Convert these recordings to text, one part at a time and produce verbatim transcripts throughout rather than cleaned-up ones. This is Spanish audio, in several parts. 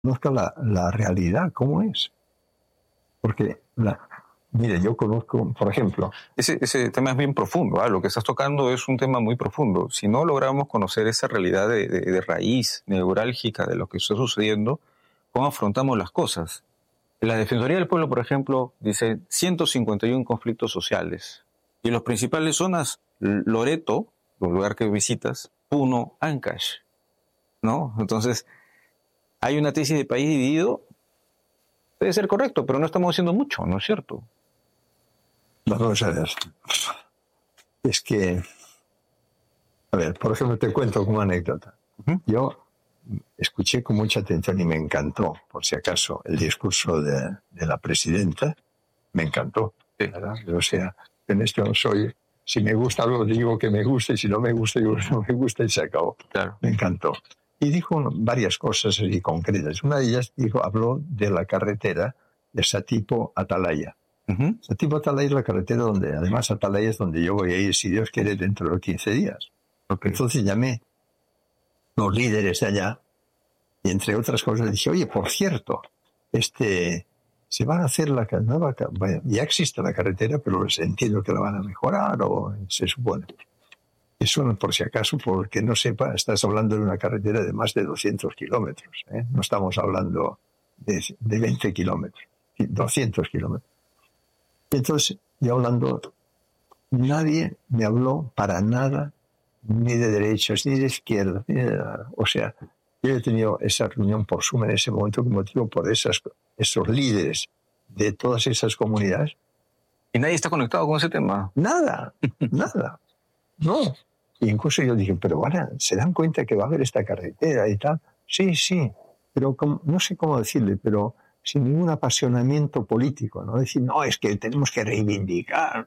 conozca la, la realidad, cómo es. Porque, la, mire, yo conozco, por ejemplo... Ese, ese tema es bien profundo, ¿eh? Lo que estás tocando es un tema muy profundo. Si no logramos conocer esa realidad de, de, de raíz neurálgica de lo que está sucediendo, ¿cómo afrontamos las cosas? La Defensoría del Pueblo, por ejemplo, dice ciento cincuenta y uno conflictos sociales. Y las principales zonas, Loreto, el lugar que visitas, Puno, Ancash, ¿no? Entonces, hay una tesis de país dividido, debe ser correcto, pero no estamos haciendo mucho, ¿no es cierto? Vamos a ver. Es que, a ver, por ejemplo, te cuento como anécdota. Uh-huh. Yo escuché con mucha atención y me encantó, por si acaso, el discurso de, de la presidenta. Me encantó, ¿verdad? O sea, en esto no soy... Si me gusta algo, digo que me gusta, y si no me gusta, digo que no me gusta y se acabó. Claro. Me encantó. Y dijo varias cosas así concretas. Una de ellas dijo, habló de la carretera de Satipo-Atalaya. Uh-huh. Satipo-Atalaya es la carretera donde, además, Atalaya es donde yo voy a ir, si Dios quiere, dentro de quince días. Okay. Entonces llamé a los líderes de allá y, entre otras cosas, le dije, oye, por cierto, este... se van a hacer la nueva, bueno, ya existe la carretera, pero entiendo que la van a mejorar, o se supone. Eso, por si acaso, porque no sepa, estás hablando de una carretera de más de doscientos kilómetros, ¿eh? No estamos hablando de, de veinte kilómetros, doscientos kilómetros. Y entonces, yo hablando, nadie me habló para nada, ni de derechas, ni de izquierda, ni de nada. O sea, yo he tenido esa reunión por Zoom en ese momento, como motivo por esas, esos líderes de todas esas comunidades. ¿Y nadie está conectado con ese tema? Nada, nada. No. Y incluso yo dije, pero ahora se dan cuenta que va a haber esta carretera y tal. Sí, sí, pero como, no sé cómo decirle, pero sin ningún apasionamiento político, ¿no? Decir, no, es que tenemos que reivindicar.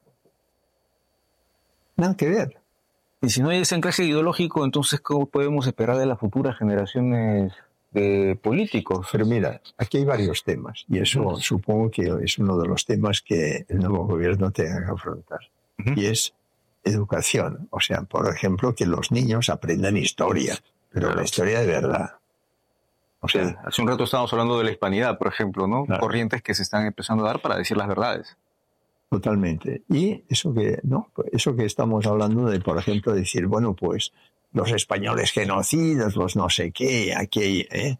Nada que ver. Y si no hay ese encaje ideológico, entonces, ¿cómo podemos esperar de las futuras generaciones de políticos? Pero mira, aquí hay varios temas, y eso uh-huh. supongo que es uno de los temas que el nuevo gobierno tenga que afrontar. Uh-huh. Y es educación. O sea, por ejemplo, que los niños aprendan historia, pero claro. La historia de verdad. O sea, sí. Hace un rato estábamos hablando de la hispanidad, por ejemplo, ¿no? Claro. Corrientes que se están empezando a dar para decir las verdades. Totalmente. Y eso que, no, eso que estamos hablando de, por ejemplo, decir, bueno, pues los españoles genocidas, los no sé qué, aquí, ¿eh?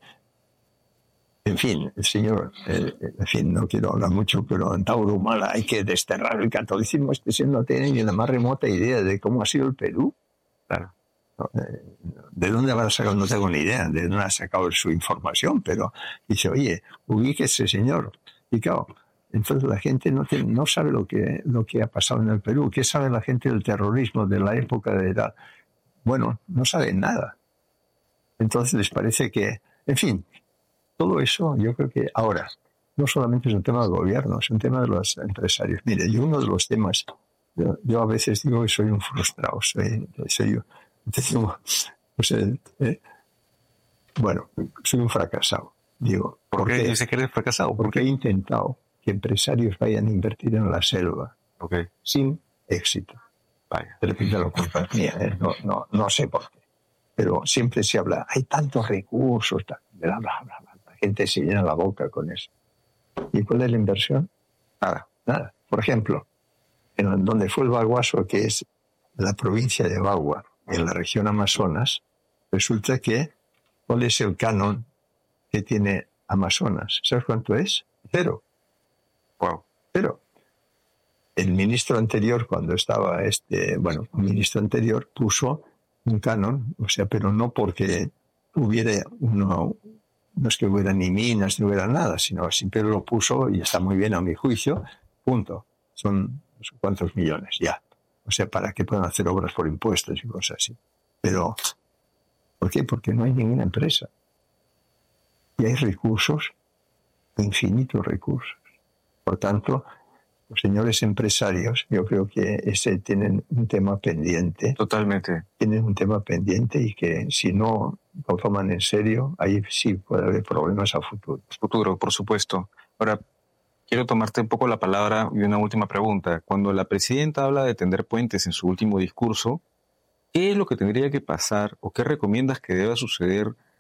En fin, el señor, eh, en fin, no quiero hablar mucho, pero en Taurumala hay que desterrar el catolicismo. Este señor no tiene ni la más remota idea de cómo ha sido el Perú. Claro. ¿De dónde habrá sacado? No tengo ni idea de dónde ha sacado su información, pero dice, oye, ubíquese, señor. Y claro, entonces la gente no, tiene, no sabe lo que, lo que ha pasado en el Perú. ¿Qué sabe la gente del terrorismo de la época de edad? Bueno, no saben nada. Entonces les parece que, en fin, todo eso yo creo que ahora no solamente es un tema del gobierno, es un tema de los empresarios. Mire, yo uno de los temas, yo, yo a veces digo que soy un frustrado, soy, soy yo, digo, pues, eh, eh, bueno, soy un fracasado. Digo, ¿por qué dice que eres fracasado? Porque he intentado que empresarios vayan a invertir en la selva, okay. sin éxito. Vaya. De repente la culpa es mía, ¿eh? no, no, no sé por qué. Pero siempre se habla, hay tantos recursos, bla, bla, bla, bla. La gente se llena la boca con eso. ¿Y cuál es la inversión? Nada, nada. Por ejemplo, en donde fue el Baguaso, que es la provincia de Bagua, en la región Amazonas, resulta que, ¿cuál es el canon que tiene Amazonas? ¿Sabes cuánto es? Cero. Wow. Cero. El ministro anterior, cuando estaba este, bueno, el ministro anterior puso un canon, o sea, pero no porque hubiera uno, no es que hubiera ni minas, ni hubiera nada, sino siempre lo puso y está muy bien a mi juicio, punto. Son no sé cuántos millones, ya. O sea, para que puedan hacer obras por impuestos y cosas así. Pero, ¿por qué? Porque no hay ninguna empresa. Y hay recursos, infinitos recursos. Por tanto, los señores empresarios, yo creo que ese tienen un tema pendiente. Totalmente. Tienen un tema pendiente y que si no lo toman en serio, ahí sí puede haber problemas a futuro. Futuro, por supuesto. Ahora, quiero tomarte un poco la palabra y una última pregunta. Cuando la presidenta habla de tender puentes en su último discurso, ¿qué es lo que tendría que pasar o qué recomiendas que deba suceder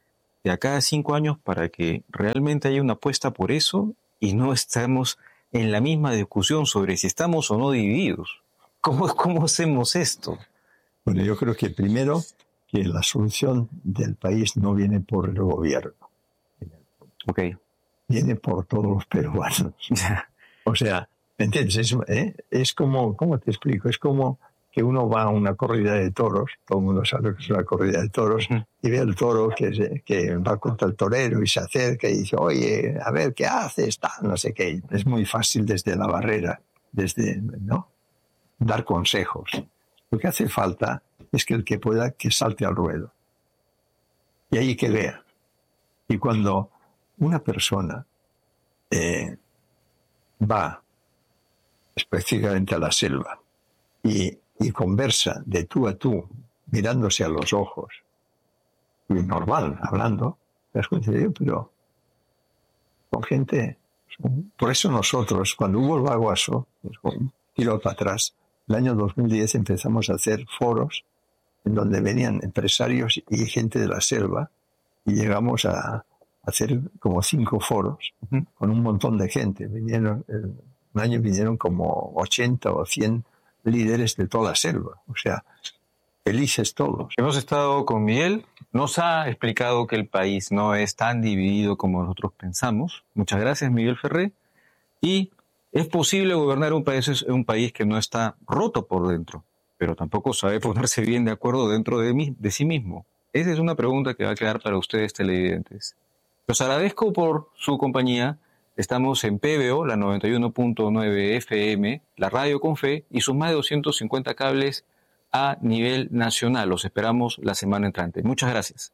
de acá a cinco años para que realmente haya una apuesta por eso y no estemos en la misma discusión sobre si estamos o no divididos? ¿Cómo, cómo hacemos esto? Bueno, yo creo que primero que la solución del país no viene por el gobierno. Ok. Viene por todos los peruanos. O sea, ¿me entiendes? Es, ¿eh? es como, ¿cómo te explico? Es como que uno va a una corrida de toros, todo el mundo sabe que es una corrida de toros, uh-huh. y ve al toro que, se, que va contra el torero y se acerca y dice, oye, a ver, ¿qué haces? No sé qué. Es muy fácil desde la barrera, desde, ¿no? Dar consejos. Lo que hace falta es que el que pueda, que salte al ruedo. Y ahí que vea. Y cuando una persona eh, va específicamente a la selva y, y conversa de tú a tú, mirándose a los ojos, y normal, hablando, te das cuenta de ello, pero con gente... Por eso nosotros, cuando hubo el Baguaso, tiro para atrás, el año dos mil diez empezamos a hacer foros en donde venían empresarios y gente de la selva y llegamos a hacer como cinco foros uh-huh. con un montón de gente. Vinieron, el, un año vinieron como ochenta o cien líderes de toda la selva. O sea, felices todos. Hemos estado con Miguel. Nos ha explicado que el país no es tan dividido como nosotros pensamos. Muchas gracias, Miguel Ferré. Y es posible gobernar un país, un país que no está roto por dentro, pero tampoco sabe ponerse bien de acuerdo dentro de, mí, de sí mismo. Esa es una pregunta que va a quedar para ustedes, televidentes. Los agradezco por su compañía. Estamos en P B O, la noventa y uno punto nueve F M, la radio con fe, y sus más de doscientos cincuenta cables a nivel nacional. Los esperamos la semana entrante. Muchas gracias.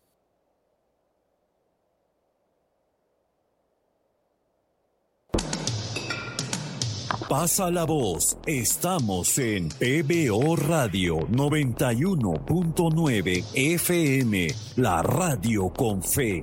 Pasa la voz. Estamos en P B O Radio noventa y uno punto nueve F M, la radio con fe.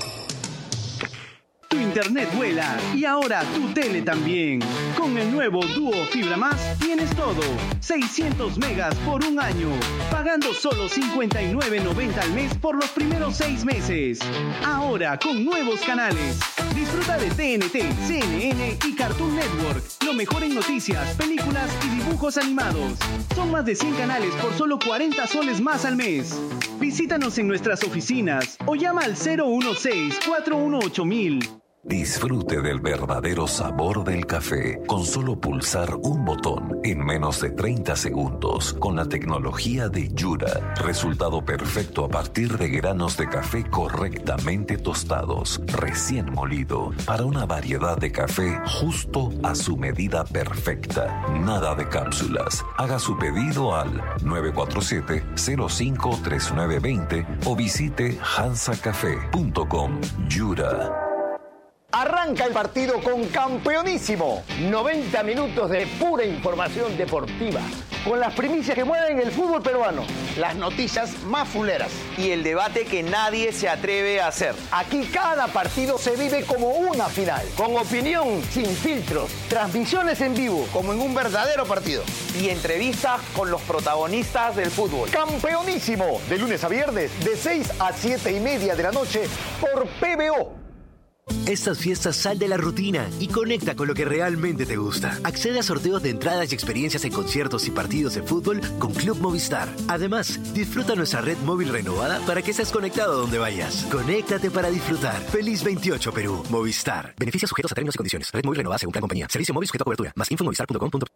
Tu internet vuela y ahora tu tele también. Con el nuevo Duo Fibra Más tienes todo. seiscientos megas por un año, pagando solo cincuenta y nueve noventa al mes por los primeros seis meses. Ahora con nuevos canales. Disfruta de T N T, C N N y Cartoon Network. Lo mejor en noticias, películas y dibujos animados. Son más de cien canales por solo cuarenta soles más al mes. Visítanos en nuestras oficinas o llama al cero uno seis, cuatro uno ocho mil. Disfrute del verdadero sabor del café con solo pulsar un botón en menos de treinta segundos con la tecnología de Yura. Resultado perfecto a partir de granos de café correctamente tostados, recién molido, para una variedad de café justo a su medida perfecta. Nada de cápsulas. Haga su pedido al nueve cuatro siete, cero cinco tres nueve dos cero o visite hansa café punto com. Yura. Arranca el partido con Campeonísimo. noventa minutos de pura información deportiva, con las primicias que mueven el fútbol peruano, las noticias más fuleras y el debate que nadie se atreve a hacer. Aquí cada partido se vive como una final, con opinión sin filtros, transmisiones en vivo como en un verdadero partido y entrevistas con los protagonistas del fútbol. Campeonísimo, de lunes a viernes, de seis a siete y media de la noche por P B O. Estas fiestas sal de la rutina y conecta con lo que realmente te gusta. Accede a sorteos de entradas y experiencias en conciertos y partidos de fútbol con Club Movistar. Además, disfruta nuestra red móvil renovada para que estés conectado donde vayas. Conéctate para disfrutar. Feliz veintiocho Perú. Movistar. Beneficios sujetos a términos y condiciones. Red móvil renovada según plan compañía. Servicio móvil sujeto a cobertura. Más info en movistar punto com punto pe.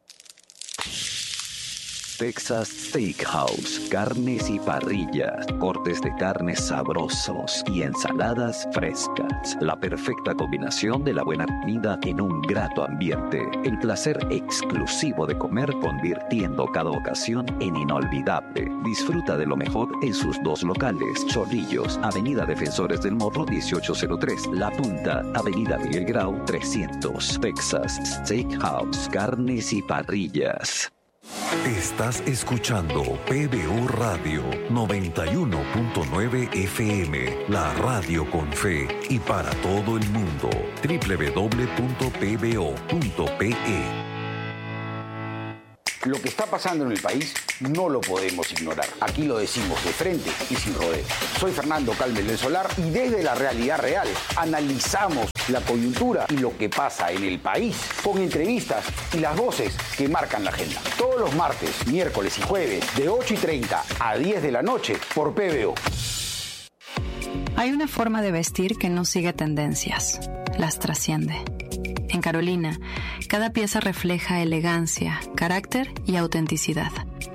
Texas Steakhouse, carnes y parrillas, cortes de carnes sabrosos y ensaladas frescas. La perfecta combinación de la buena comida en un grato ambiente. El placer exclusivo de comer convirtiendo cada ocasión en inolvidable. Disfruta de lo mejor en sus dos locales. Chorrillos, Avenida Defensores del Morro dieciocho cero tres. La Punta, Avenida Miguel Grau trescientos. Texas Steakhouse, carnes y parrillas. Estás escuchando P B O Radio noventa y uno punto nueve F M, la radio con fe y para todo el mundo. doble u doble u doble u punto p b o punto p e. Lo que está pasando en el país no lo podemos ignorar. Aquí lo decimos de frente y sin rodeos. Soy Fernando Calmes del Solar y desde la realidad real analizamos la coyuntura y lo que pasa en el país con entrevistas y las voces que marcan la agenda. Todos los martes, miércoles y jueves de ocho y treinta a diez de la noche por P B O. Hay una forma de vestir que no sigue tendencias, las trasciende. En Carolina, cada pieza refleja elegancia, carácter y autenticidad.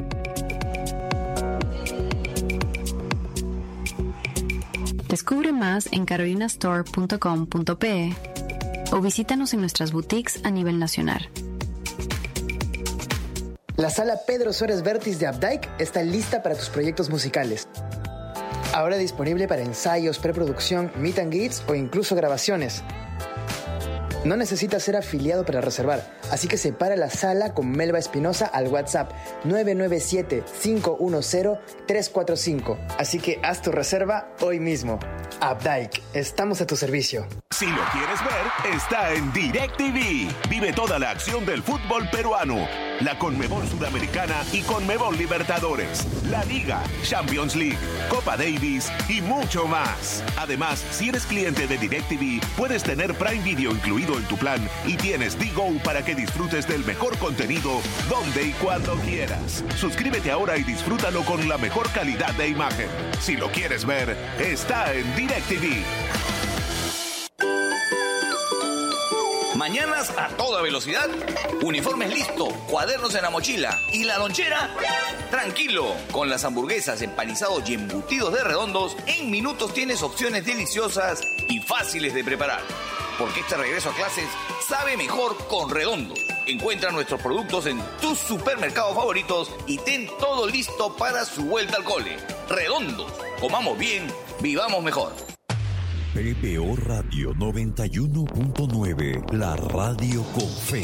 Descubre más en carolina store punto com punto pe o visítanos en nuestras boutiques a nivel nacional. La sala Pedro Suárez Vértiz de Updike está lista para tus proyectos musicales. Ahora disponible para ensayos, preproducción, meet and greets o incluso grabaciones. No necesitas ser afiliado para reservar, así que separa la sala con Melba Espinosa al WhatsApp nueve nueve siete, cinco uno cero, tres cuatro cinco. Así que haz tu reserva hoy mismo. Updike, estamos a tu servicio. Si lo quieres ver, está en DirecTV. Vive toda la acción del fútbol peruano, la Conmebol Sudamericana y Conmebol Libertadores, la Liga, Champions League, Copa Davis y mucho más. Además, si eres cliente de DirecTV, puedes tener Prime Video incluido en tu plan y tienes D-Go para que disfrutes del mejor contenido donde y cuando quieras. Suscríbete ahora y disfrútalo con la mejor calidad de imagen. Si lo quieres ver, está en DirecTV. Mañanas a toda velocidad, uniformes listo, cuadernos en la mochila y la lonchera, tranquilo. Con las hamburguesas, empanizados y embutidos de Redondos, en minutos tienes opciones deliciosas y fáciles de preparar. Porque este regreso a clases sabe mejor con Redondos. Encuentra nuestros productos en tus supermercados favoritos y ten todo listo para su vuelta al cole. Redondos, comamos bien, vivamos mejor. P B O Radio noventa y uno punto nueve, la radio con fe.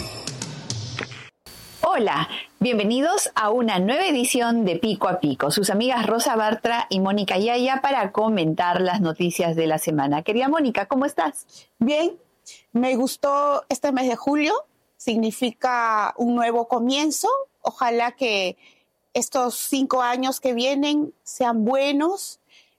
Hola, bienvenidos a una nueva edición de Pico a Pico. Sus amigas Rosa Bartra y Mónica Yaya para comentar las noticias de la semana. Querida Mónica, ¿cómo estás? Bien, me gustó este mes de julio. Significa un nuevo comienzo. Ojalá que estos cinco años que vienen sean buenos.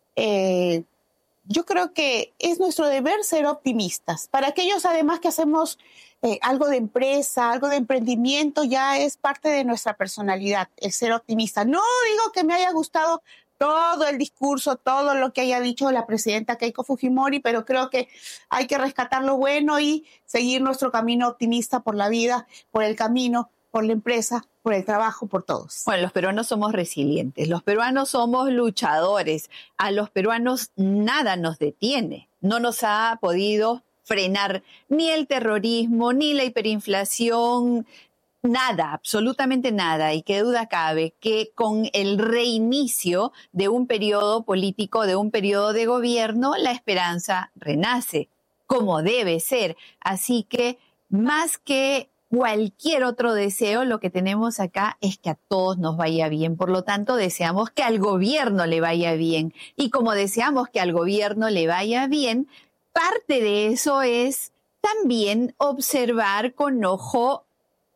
Eh, Yo creo que es nuestro deber ser optimistas. Para aquellos, además, que hacemos eh, algo de empresa, algo de emprendimiento, ya es parte de nuestra personalidad, el ser optimista. No digo que me haya gustado todo el discurso, todo lo que haya dicho la presidenta Keiko Fujimori, pero creo que hay que rescatar lo bueno y seguir nuestro camino optimista por la vida, por el camino, por la empresa, por el trabajo, por todos. Bueno, los peruanos somos resilientes, los peruanos somos luchadores, a los peruanos nada nos detiene, no nos ha podido frenar ni el terrorismo, ni la hiperinflación, nada, absolutamente nada, y qué duda cabe que con el reinicio de un periodo político, de un periodo de gobierno, la esperanza renace, como debe ser, así que más que cualquier otro deseo, lo que tenemos acá es que a todos nos vaya bien. Por lo tanto, deseamos que al gobierno le vaya bien. Y como deseamos que al gobierno le vaya bien, parte de eso es también observar con ojo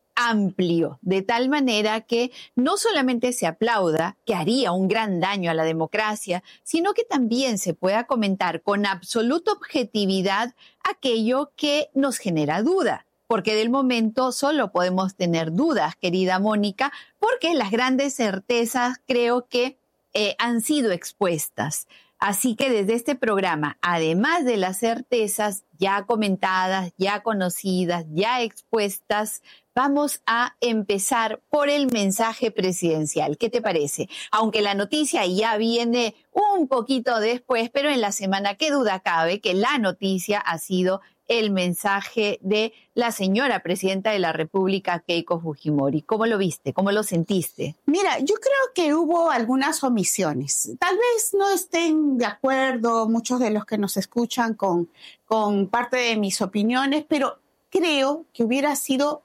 amplio, de tal manera que no solamente se aplauda, que haría un gran daño a la democracia, sino que también se pueda comentar con absoluta objetividad aquello que nos genera duda. Porque del momento solo podemos tener dudas, querida Mónica, porque las grandes certezas creo que eh, han sido expuestas. Así que desde este programa, además de las certezas ya comentadas, ya conocidas, ya expuestas, vamos a empezar por el mensaje presidencial. ¿Qué te parece? Aunque la noticia ya viene un poquito después, pero en la semana, qué duda cabe que la noticia ha sido el mensaje de la señora presidenta de la República, Keiko Fujimori. ¿Cómo lo viste? ¿Cómo lo sentiste? Mira, yo creo que hubo algunas omisiones. Tal vez no estén de acuerdo muchos de los que nos escuchan con, con parte de mis opiniones, pero creo que hubiera sido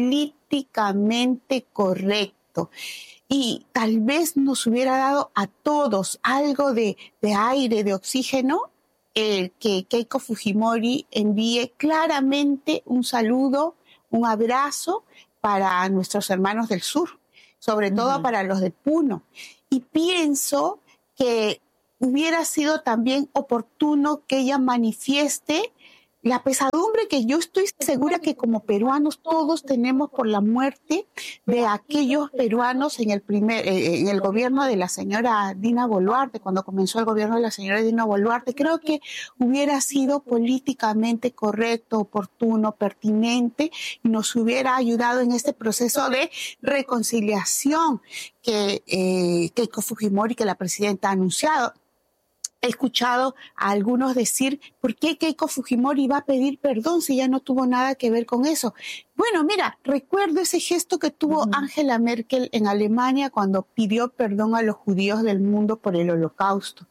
políticamente correcto y tal vez nos hubiera dado a todos algo de, de aire, de oxígeno, el que Keiko Fujimori envíe claramente un saludo, un abrazo para nuestros hermanos del sur. sobre todo uh-huh. para los de Puno. Y pienso que hubiera sido también oportuno que ella manifieste la pesadumbre que yo estoy segura que como peruanos todos tenemos por la muerte de aquellos peruanos en el primer eh, en el gobierno de la señora Dina Boluarte, cuando comenzó el gobierno de la señora Dina Boluarte. Creo que hubiera sido políticamente correcto, oportuno, pertinente y nos hubiera ayudado en este proceso de reconciliación que eh, Keiko Fujimori, que la presidenta ha anunciado. He escuchado a algunos decir, ¿por qué Keiko Fujimori va a pedir perdón si ya no tuvo nada que ver con eso? Bueno, mira, recuerdo ese gesto que tuvo uh-huh. Angela Merkel en Alemania cuando pidió perdón a los judíos del mundo por el Holocausto.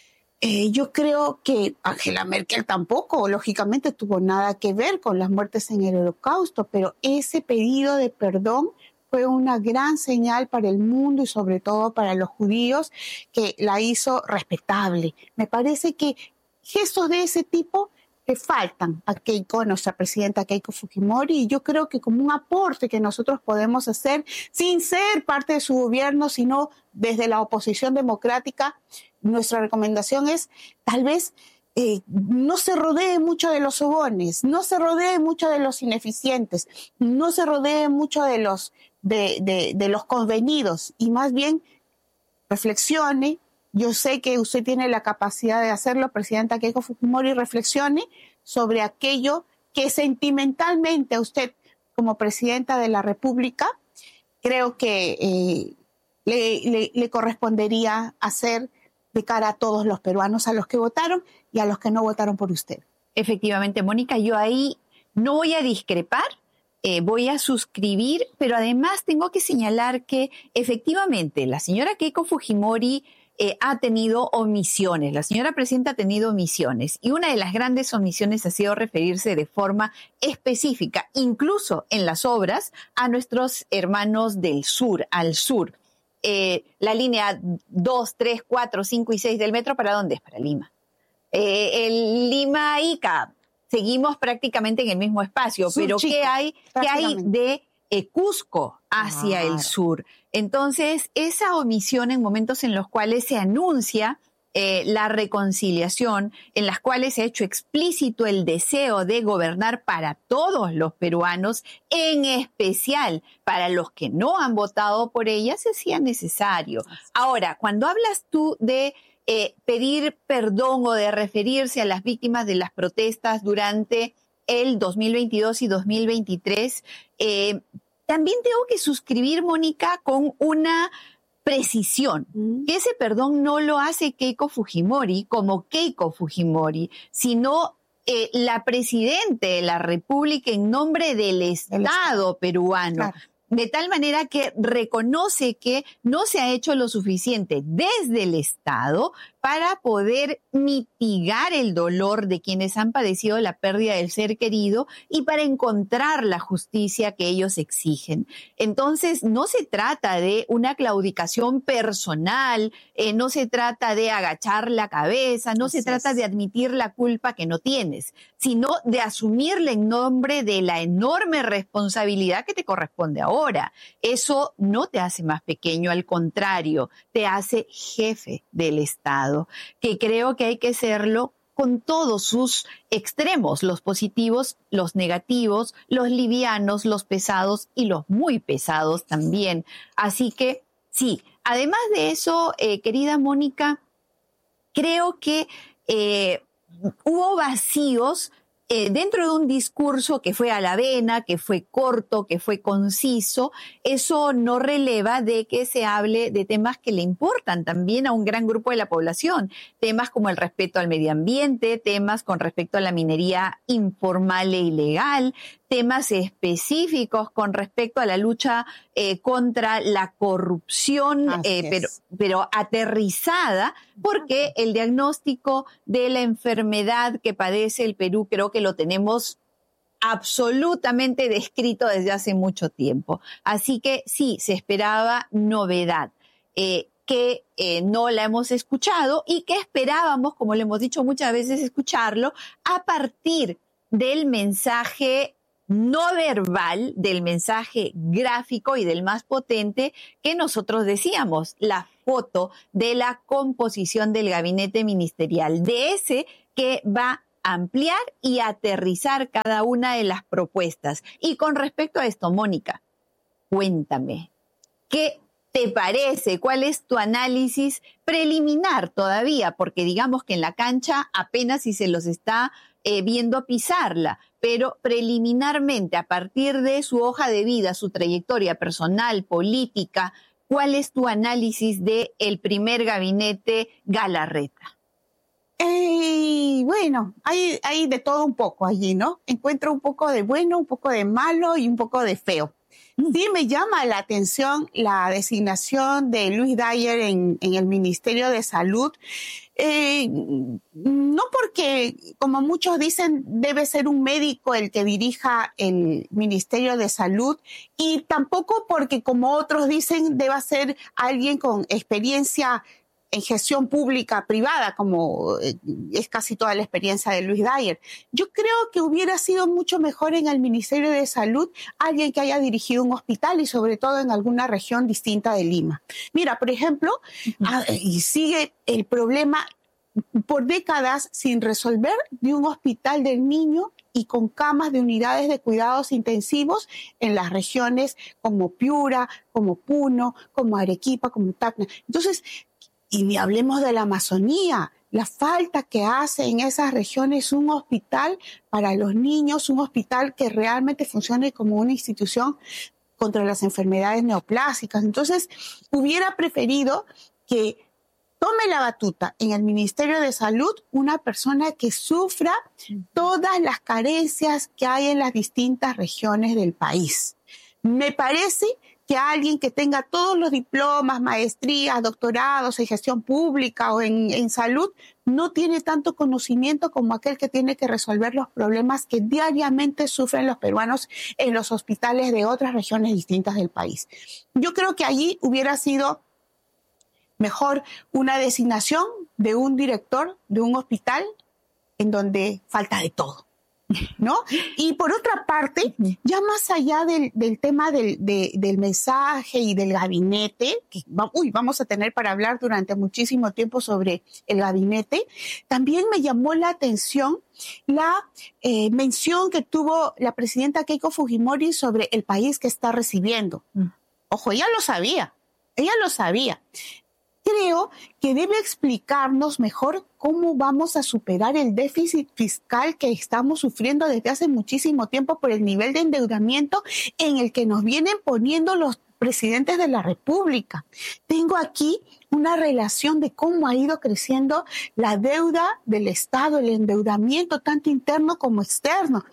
Eh, yo creo que Angela Merkel tampoco, lógicamente, tuvo nada que ver con las muertes en el Holocausto, pero ese pedido de perdón fue una gran señal para el mundo y sobre todo para los judíos, que la hizo respetable. Me parece que gestos de ese tipo le faltan a Keiko, nuestra presidenta Keiko Fujimori, y yo creo que como un aporte que nosotros podemos hacer sin ser parte de su gobierno, sino desde la oposición democrática, nuestra recomendación es tal vez Eh, no se rodee mucho de los sobones, no se rodee mucho de los ineficientes, no se rodee mucho de los, de, de, de los convenidos y más bien reflexione. Yo sé que usted tiene la capacidad de hacerlo, presidenta Keiko Fujimori, reflexione sobre aquello que sentimentalmente a usted como presidenta de la República creo que eh, le, le, le correspondería hacer de cara a todos los peruanos, a los que votaron y a los que no votaron por usted. Efectivamente, Mónica, yo ahí no voy a discrepar, eh, voy a suscribir, pero además tengo que señalar que efectivamente la señora Keiko Fujimori eh, ha tenido omisiones, la señora presidenta ha tenido omisiones, y una de las grandes omisiones ha sido referirse de forma específica, incluso en las obras, a nuestros hermanos del sur, al sur. Eh, la línea dos, tres, cuatro, cinco y seis del metro, ¿para dónde es? Para Lima. Eh, el Lima-Ica, seguimos prácticamente en el mismo espacio, Sur pero chico, ¿qué hay, ¿qué hay de eh, Cusco hacia claro. el sur? Entonces, esa omisión en momentos en los cuales se anuncia Eh, la reconciliación, en las cuales se ha hecho explícito el deseo de gobernar para todos los peruanos, en especial para los que no han votado por ella, se hacía necesario. Ahora, cuando hablas tú de eh, pedir perdón o de referirse a las víctimas de las protestas durante el dos mil veintidós y dos mil veintitrés, eh, también tengo que suscribir, Mónica, con una precisión, que ese perdón no lo hace Keiko Fujimori como Keiko Fujimori, sino eh, la presidenta de la República en nombre del Estado peruano. Claro. De tal manera que reconoce que no se ha hecho lo suficiente desde el Estado para poder mitigar el dolor de quienes han padecido la pérdida del ser querido y para encontrar la justicia que ellos exigen. Entonces, no se trata de una claudicación personal, eh, no se trata de agachar la cabeza, no Así se trata es. de admitir la culpa que no tienes, sino de asumirla en nombre de la enorme responsabilidad que te corresponde ahora. Ahora, eso no te hace más pequeño, al contrario, te hace jefe del Estado, que creo que hay que serlo con todos sus extremos, los positivos, los negativos, los livianos, los pesados y los muy pesados también. Así que, sí, además de eso, eh, querida Mónica, creo que eh, hubo vacíos Eh, dentro de un discurso que fue a la vena, que fue corto, que fue conciso. Eso no releva de que se hable de temas que le importan también a un gran grupo de la población, temas como el respeto al medio ambiente, temas con respecto a la minería informal e ilegal, temas específicos con respecto a la lucha eh, contra la corrupción, eh, pero, pero aterrizada, porque el diagnóstico de la enfermedad que padece el Perú creo que lo tenemos absolutamente descrito desde hace mucho tiempo. Así que sí, se esperaba novedad, eh, que eh, no la hemos escuchado y que esperábamos, como le hemos dicho muchas veces, escucharlo a partir del mensaje no verbal del mensaje gráfico y del más potente que nosotros decíamos, la foto de la composición del gabinete ministerial, de ese que va a ampliar y aterrizar cada una de las propuestas. Y con respecto a esto, Mónica, cuéntame, ¿qué te parece? ¿Cuál es tu análisis preliminar todavía? Porque digamos que en la cancha apenas si se los está eh, viendo pisarla, pero preliminarmente, a partir de su hoja de vida, su trayectoria personal, política, ¿cuál es tu análisis del primer gabinete Galarreta? Eh, bueno, hay, hay de todo un poco allí, ¿no? Encuentro un poco de bueno, un poco de malo y un poco de feo. Sí me llama la atención la designación de Luis Dyer en, en el Ministerio de Salud. Eh, no porque, como muchos dicen, debe ser un médico el que dirija el Ministerio de Salud, y tampoco porque, como otros dicen, deba ser alguien con experiencia en gestión pública privada, como es casi toda la experiencia de Luis Dyer. Yo creo que hubiera sido mucho mejor en el Ministerio de Salud alguien que haya dirigido un hospital, y sobre todo en alguna región distinta de Lima. Mira, por ejemplo, uh-huh. ah, y sigue el problema por décadas sin resolver de un hospital del niño y con camas de unidades de cuidados intensivos en las regiones como Piura, como Puno, como Arequipa, como Tacna. Entonces, y ni hablemos de la Amazonía, la falta que hace en esas regiones un hospital para los niños, un hospital que realmente funcione como una institución contra las enfermedades neoplásicas. Entonces, hubiera preferido que tome la batuta en el Ministerio de Salud una persona que sufra todas las carencias que hay en las distintas regiones del país. Me parece que alguien que tenga todos los diplomas, maestrías, doctorados en gestión pública o en, en salud no tiene tanto conocimiento como aquel que tiene que resolver los problemas que diariamente sufren los peruanos en los hospitales de otras regiones distintas del país. Yo creo que allí hubiera sido mejor una designación de un director de un hospital en donde falta de todo, ¿no? Y por otra parte, ya más allá del, del tema del, de, del mensaje y del gabinete, que uy, vamos a tener para hablar durante muchísimo tiempo sobre el gabinete, también me llamó la atención la eh, mención que tuvo la presidenta Keiko Fujimori sobre el país que está recibiendo. Ojo, ella lo sabía, ella lo sabía. Creo que debe explicarnos mejor cómo vamos a superar el déficit fiscal que estamos sufriendo desde hace muchísimo tiempo por el nivel de endeudamiento en el que nos vienen poniendo los presidentes de la República. Tengo aquí una relación de cómo ha ido creciendo la deuda del Estado, el endeudamiento tanto interno como externo.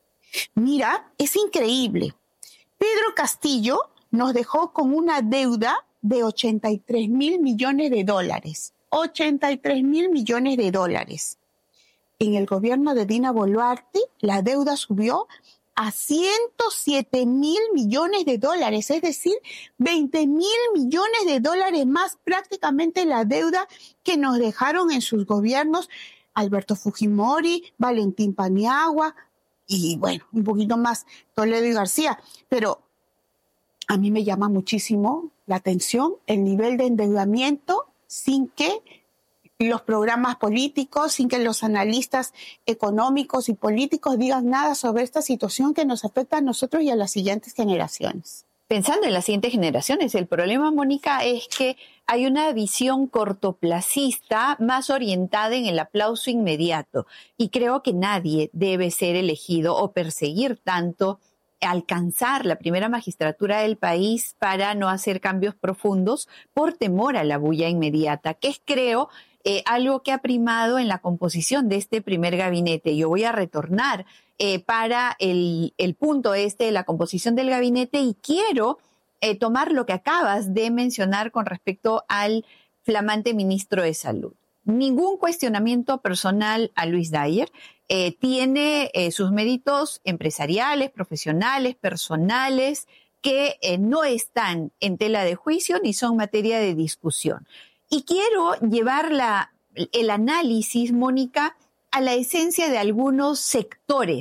Mira, es increíble. Pedro Castillo nos dejó con una deuda de ochenta y tres mil millones de dólares. ochenta y tres mil millones de dólares. En el gobierno de Dina Boluarte, la deuda subió a ciento siete mil millones de dólares, es decir, veinte mil millones de dólares más prácticamente la deuda que nos dejaron en sus gobiernos Alberto Fujimori, Valentín Paniagua y, bueno, un poquito más Toledo y García. Pero a mí me llama muchísimo la atención el nivel de endeudamiento sin que los programas políticos, sin que los analistas económicos y políticos digan nada sobre esta situación que nos afecta a nosotros y a las siguientes generaciones. Pensando en las siguientes generaciones, el problema, Mónica, es que hay una visión cortoplacista más orientada en el aplauso inmediato, y creo que nadie debe ser elegido o perseguir tanto alcanzar la primera magistratura del país para no hacer cambios profundos por temor a la bulla inmediata, que es, creo, eh, algo que ha primado en la composición de este primer gabinete. Yo voy a retornar eh, para el, el punto este de la composición del gabinete, y quiero eh, tomar lo que acabas de mencionar con respecto al flamante ministro de Salud. Ningún cuestionamiento personal a Luis Dyer. Eh, tiene eh, sus méritos empresariales, profesionales, personales, que eh, no están en tela de juicio ni son materia de discusión. Y quiero llevar la, el análisis, Mónica, a la esencia de algunos sectores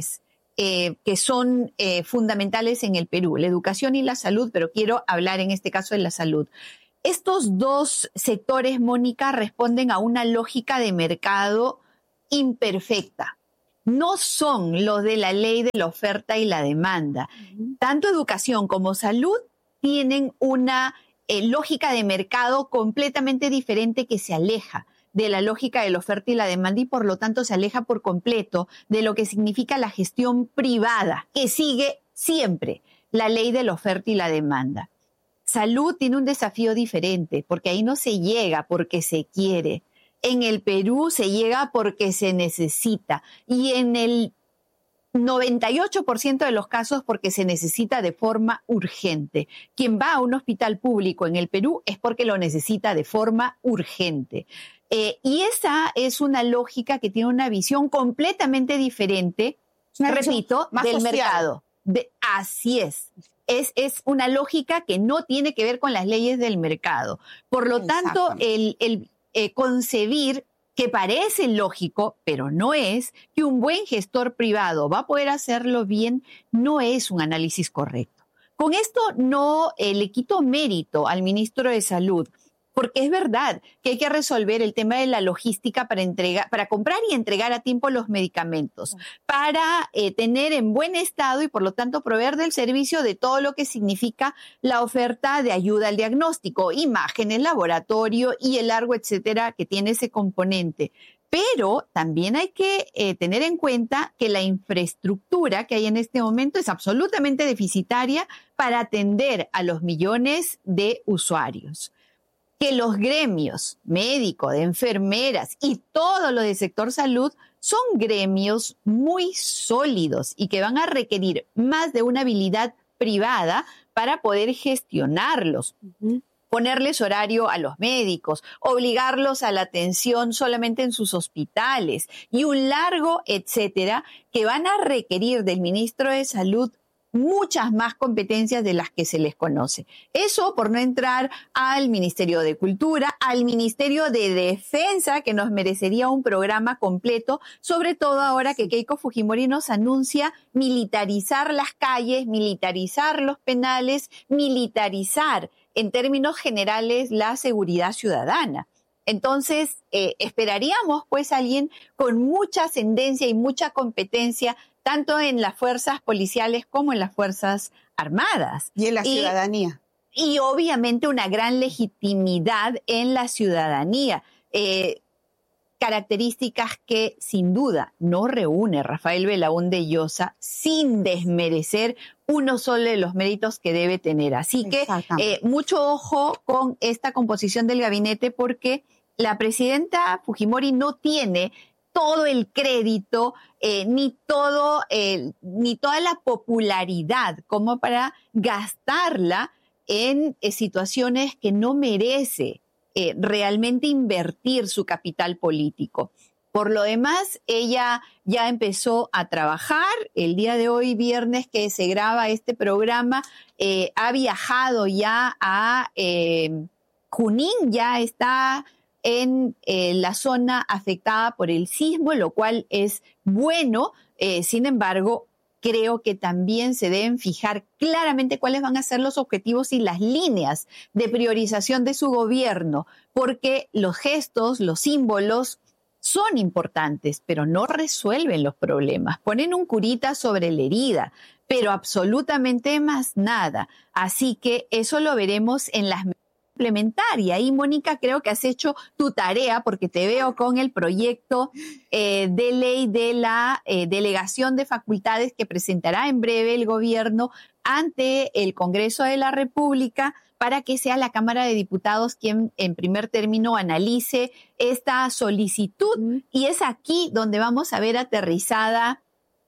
eh, que son eh, fundamentales en el Perú, la educación y la salud, pero quiero hablar en este caso de la salud. Estos dos sectores, Mónica, responden a una lógica de mercado imperfecta. No son los de la ley de la oferta y la demanda. Uh-huh. Tanto educación como salud tienen una eh, lógica de mercado completamente diferente que se aleja de la lógica de la oferta y la demanda y por lo tanto se aleja por completo de lo que significa la gestión privada, que sigue siempre la ley de la oferta y la demanda. Salud tiene un desafío diferente, porque ahí no se llega porque se quiere. En el Perú se llega porque se necesita. Y en el noventa y ocho por ciento de los casos porque se necesita de forma urgente. Quien va a un hospital público en el Perú es porque lo necesita de forma urgente. Eh, y esa es una lógica que tiene una visión completamente diferente, una repito, del social. mercado. De, así es. Es, es una lógica que no tiene que ver con las leyes del mercado. Por lo tanto, el, el eh, concebir que parece lógico, pero no es, que un buen gestor privado va a poder hacerlo bien, no es un análisis correcto. Con esto no eh, le quito mérito al ministro de Salud, porque es verdad que hay que resolver el tema de la logística para entregar, para comprar y entregar a tiempo los medicamentos, para eh, tener en buen estado y por lo tanto proveer del servicio de todo lo que significa la oferta de ayuda al diagnóstico, imágenes, laboratorio y el largo etcétera que tiene ese componente. Pero también hay que eh, tener en cuenta que la infraestructura que hay en este momento es absolutamente deficitaria para atender a los millones de usuarios. Que los gremios médicos, de enfermeras y todo lo del sector salud son gremios muy sólidos y que van a requerir más de una habilidad privada para poder gestionarlos. Uh-huh. Ponerles horario a los médicos, obligarlos a la atención solamente en sus hospitales y un largo etcétera que van a requerir del ministro de Salud muchas más competencias de las que se les conoce. Eso por no entrar al Ministerio de Cultura, al Ministerio de Defensa, que nos merecería un programa completo, sobre todo ahora que Keiko Fujimori nos anuncia militarizar las calles, militarizar los penales, militarizar en términos generales la seguridad ciudadana. Entonces, eh, esperaríamos pues alguien con mucha ascendencia y mucha competencia tanto en las fuerzas policiales como en las fuerzas armadas. Y en la ciudadanía. Y, y obviamente una gran legitimidad en la ciudadanía. Eh, características que sin duda no reúne Rafael Belaúnde Llosa sin desmerecer uno solo de los méritos que debe tener. Así que eh, mucho ojo con esta composición del gabinete porque la presidenta Fujimori no tiene todo el crédito, eh, ni todo, eh, ni toda la popularidad como para gastarla en eh, situaciones que no merece eh, realmente invertir su capital político. Por lo demás, ella ya empezó a trabajar. El día de hoy, viernes, que se graba este programa, eh, ha viajado ya a eh, Junín, ya está en eh, la zona afectada por el sismo, lo cual es bueno. Eh, sin embargo, creo que también se deben fijar claramente cuáles van a ser los objetivos y las líneas de priorización de su gobierno, porque los gestos, los símbolos son importantes, pero no resuelven los problemas. Ponen un curita sobre la herida, pero absolutamente más nada. Así que eso lo veremos en las implementar. Y ahí, Mónica, creo que has hecho tu tarea porque te veo con el proyecto eh, de ley de la eh, delegación de facultades que presentará en breve el gobierno ante el Congreso de la República para que sea la Cámara de Diputados quien en primer término analice esta solicitud. Mm. Y es aquí donde vamos a ver aterrizada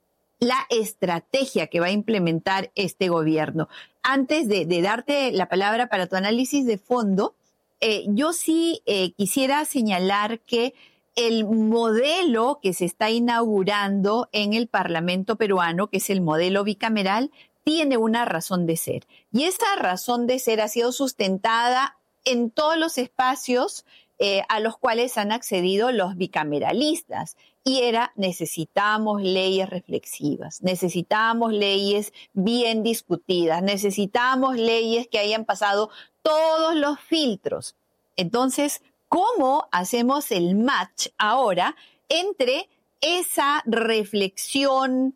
la estrategia que va a implementar este gobierno. Antes de, de darte la palabra para tu análisis de fondo, eh, yo sí eh, quisiera señalar que el modelo que se está inaugurando en el Parlamento peruano, que es el modelo bicameral, tiene una razón de ser. Y esa razón de ser ha sido sustentada en todos los espacios eh, a los cuales han accedido los bicameralistas. y era necesitamos leyes reflexivas, necesitamos leyes bien discutidas, necesitamos leyes que hayan pasado todos los filtros. Entonces, ¿cómo hacemos el match ahora entre esa reflexión,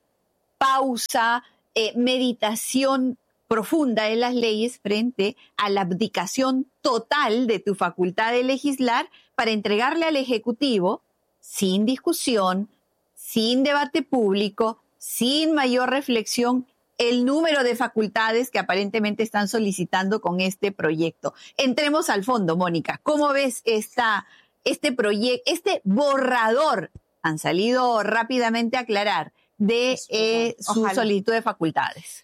pausa, eh, meditación profunda de las leyes frente a la abdicación total de tu facultad de legislar para entregarle al Ejecutivo, sin discusión, sin debate público, sin mayor reflexión, el número de facultades que aparentemente están solicitando con este proyecto? Entremos al fondo, Mónica. ¿Cómo ves esta, este proyecto, este borrador? Han salido rápidamente a aclarar de eh, su Ojalá. solicitud de facultades.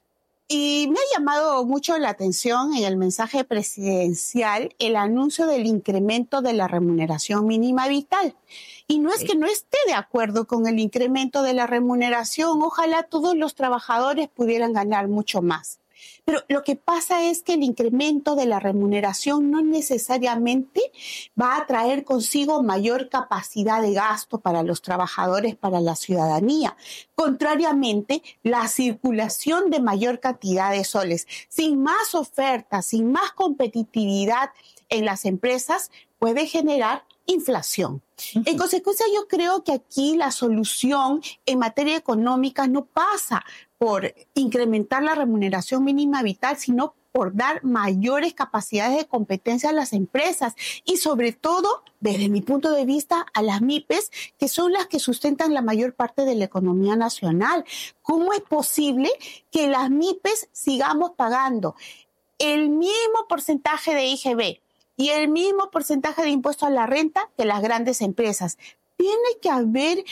Y me ha llamado mucho la atención en el mensaje presidencial el anuncio del incremento de la remuneración mínima vital. Y no es sí. que no esté de acuerdo con el incremento de la remuneración. Ojalá todos los trabajadores pudieran ganar mucho más. Pero lo que pasa es que el incremento de la remuneración no necesariamente va a traer consigo mayor capacidad de gasto para los trabajadores, para la ciudadanía. Contrariamente, la circulación de mayor cantidad de soles, sin más ofertas, sin más competitividad en las empresas, puede generar inflación. Uh-huh. En consecuencia, yo creo que aquí la solución en materia económica no pasa por incrementar la remuneración mínima vital, sino por dar mayores capacidades de competencia a las empresas y sobre todo, desde mi punto de vista, a las MIPES, que son las que sustentan la mayor parte de la economía nacional. ¿Cómo es posible que las MIPES sigamos pagando el mismo porcentaje de I G B y el mismo porcentaje de impuesto a la renta que las grandes empresas? Tiene que haber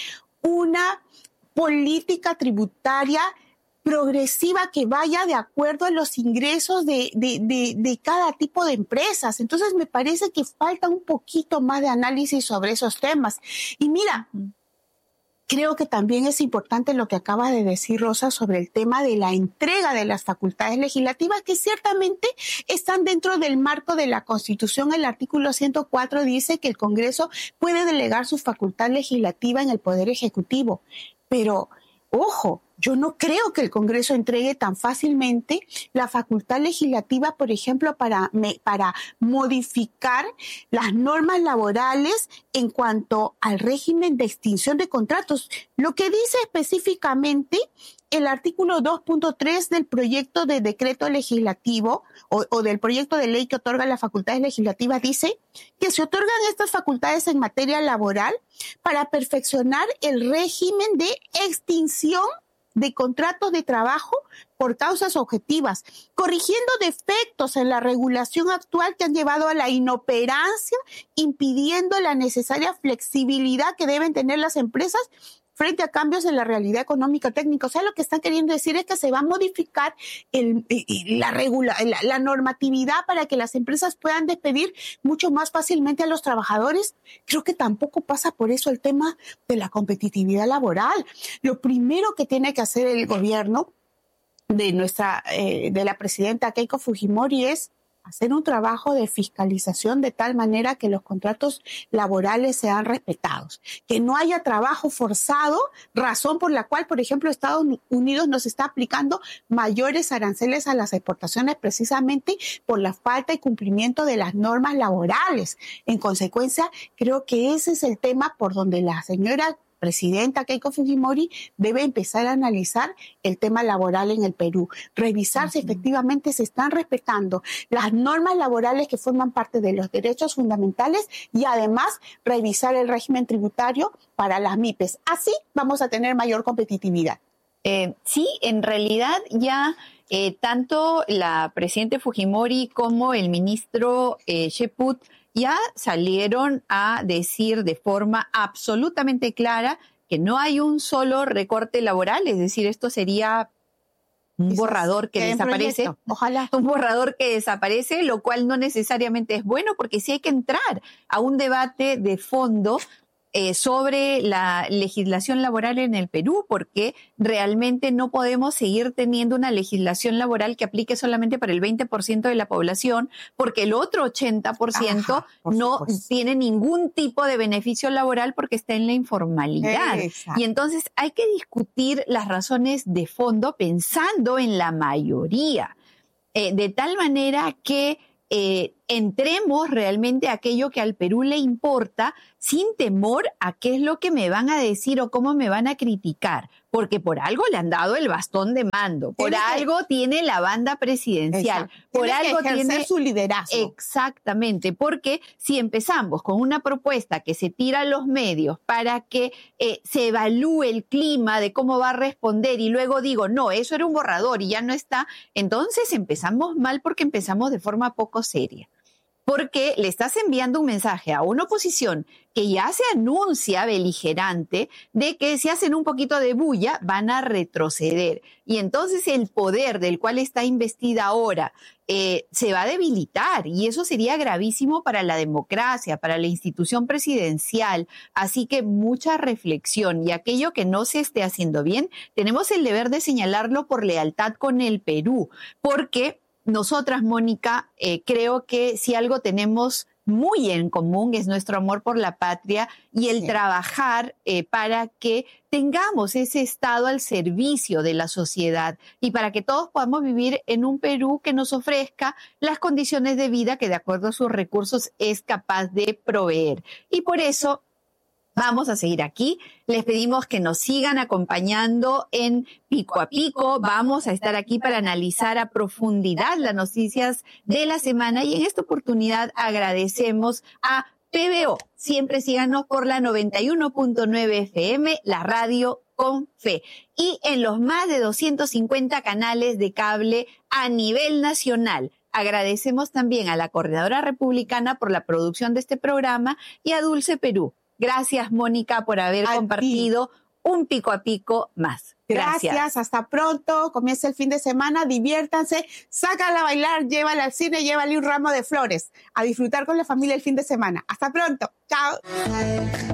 una política tributaria progresiva que vaya de acuerdo a los ingresos de, de, de, de cada tipo de empresas. Entonces me parece que falta un poquito más de análisis sobre esos temas. Y mira, creo que también es importante lo que acaba de decir Rosa sobre el tema de la entrega de las facultades legislativas, que ciertamente están dentro del marco de la Constitución. El artículo ciento cuatro dice que el Congreso puede delegar su facultad legislativa en el Poder Ejecutivo. Pero, ojo, yo no creo que el Congreso entregue tan fácilmente la facultad legislativa, por ejemplo, para, para modificar las normas laborales en cuanto al régimen de extinción de contratos. Lo que dice específicamente el artículo dos punto tres del proyecto de decreto legislativo o, o del proyecto de ley que otorga las facultades legislativas dice que se otorgan estas facultades en materia laboral para perfeccionar el régimen de extinción de contratos de trabajo por causas objetivas, corrigiendo defectos en la regulación actual que han llevado a la inoperancia, impidiendo la necesaria flexibilidad que deben tener las empresas frente a cambios en la realidad económica técnica. O sea, lo que están queriendo decir es que se va a modificar el, la, regula, la, la normatividad para que las empresas puedan despedir mucho más fácilmente a los trabajadores. Creo que tampoco pasa por eso el tema de la competitividad laboral. Lo primero que tiene que hacer el gobierno de nuestra, eh, de la presidenta Keiko Fujimori es hacer un trabajo de fiscalización de tal manera que los contratos laborales sean respetados, que no haya trabajo forzado, razón por la cual, por ejemplo, Estados Unidos nos está aplicando mayores aranceles a las exportaciones precisamente por la falta y cumplimiento de las normas laborales. En consecuencia, creo que ese es el tema por donde la señora presidenta Keiko Fujimori debe empezar a analizar el tema laboral en el Perú, revisar uh-huh. si efectivamente se están respetando las normas laborales que forman parte de los derechos fundamentales y además revisar el régimen tributario para las MIPES. Así vamos a tener mayor competitividad. Eh, sí, en realidad ya eh, tanto la presidenta Fujimori como el ministro eh, Cheput ya salieron a decir de forma absolutamente clara que no hay un solo recorte laboral, es decir, esto sería un Quizás borrador que desaparece, ojalá. Un borrador que desaparece, lo cual no necesariamente es bueno, porque sí hay que entrar a un debate de fondo eh, sobre la legislación laboral en el Perú, porque realmente no podemos seguir teniendo una legislación laboral que aplique solamente para el veinte por ciento de la población, porque el otro ochenta por ciento Ajá, por no supuesto. tiene ningún tipo de beneficio laboral porque está en la informalidad. Exacto. Y entonces hay que discutir las razones de fondo pensando en la mayoría, eh, de tal manera que Eh, entremos realmente a aquello que al Perú le importa sin temor a qué es lo que me van a decir o cómo me van a criticar, porque por algo le han dado el bastón de mando, por tiene algo que, tiene la banda presidencial, exacto. por tiene algo que tiene su liderazgo. Exactamente, porque si empezamos con una propuesta que se tira a los medios para que eh, se evalúe el clima de cómo va a responder y luego digo, no, eso era un borrador y ya no está, entonces empezamos mal porque empezamos de forma poco seria. Porque le estás enviando un mensaje a una oposición que ya se anuncia beligerante de que si hacen un poquito de bulla van a retroceder. Y entonces el poder del cual está investida ahora eh, se va a debilitar y eso sería gravísimo para la democracia, para la institución presidencial. Así que mucha reflexión y aquello que no se esté haciendo bien, tenemos el deber de señalarlo por lealtad con el Perú, porque nosotras, Mónica, eh, creo que si algo tenemos muy en común es nuestro amor por la patria y el sí. trabajar eh, para que tengamos ese Estado al servicio de la sociedad y para que todos podamos vivir en un Perú que nos ofrezca las condiciones de vida que de acuerdo a sus recursos es capaz de proveer. Y por eso vamos a seguir aquí. Les pedimos que nos sigan acompañando en Pico a Pico. Vamos a estar aquí para analizar a profundidad las noticias de la semana y en esta oportunidad agradecemos a P B O. Siempre síganos por la noventa y uno punto nueve F M, la radio con fe. Y en los más de doscientos cincuenta canales de cable a nivel nacional. Agradecemos también a la Coordinadora Republicana por la producción de este programa y a Dulce Perú. Gracias, Mónica, por haber a compartido ti. un Pico a Pico más. Gracias. Gracias, hasta pronto. Comienza el fin de semana, diviértanse, sácala a bailar, llévala al cine, llévale un ramo de flores. A disfrutar con la familia el fin de semana. Hasta pronto. Chao.